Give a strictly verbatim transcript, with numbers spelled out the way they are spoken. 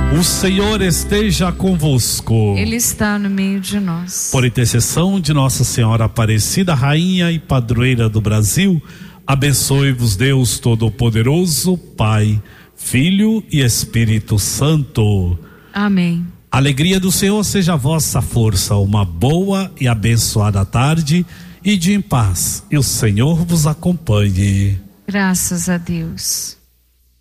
O Senhor esteja convosco. Ele está no meio de nós. Por intercessão de Nossa Senhora Aparecida, Rainha e Padroeira do Brasil, abençoe-vos Deus Todo-Poderoso, Pai, Filho e Espírito Santo. Amém. A alegria do Senhor seja a vossa força. Uma boa e abençoada tarde e de em paz. E o Senhor vos acompanhe. Graças a Deus.